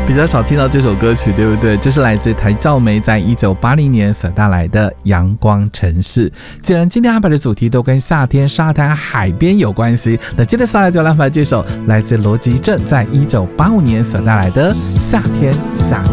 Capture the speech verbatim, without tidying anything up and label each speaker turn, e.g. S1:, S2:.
S1: 比较少听到这首歌曲，对不对？就是来自台照梅在一九八零年所带来的《阳光城市》。既然今天安排的主题都跟夏天、沙滩、海边有关系，那接着下来就来安排这首来自罗吉正在一九八五年所带来的《夏天夏天》。